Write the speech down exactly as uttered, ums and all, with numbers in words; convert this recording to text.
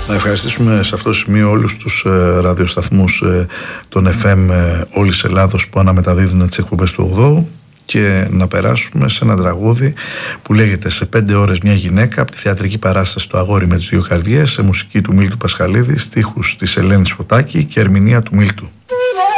Να ευχαριστήσουμε σε αυτό το σημείο όλους τους ε, ραδιοσταθμούς ε, των εφ εμ ε, όλης Ελλάδος που αναμεταδίδουν τις εκπομπές του ογδόου και να περάσουμε σε ένα τραγούδι που λέγεται «Σε πέντε ώρες μια γυναίκα» από τη θεατρική παράσταση «Το αγόρι με τις δύο καρδιές», σε μουσική του Μίλτου Πασχαλίδη, στίχους της Ελένης Φωτάκη και ερμηνεία του Μίλτου.